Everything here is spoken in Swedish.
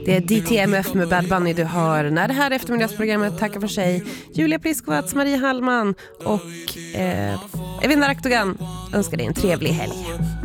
Det är DTMF med Bad Bunny du hör när det här eftermiddagsprogrammet tackar för sig. Julia Pliskowatz, Marie Hallman och Evin Raktogan önskar dig en trevlig helg.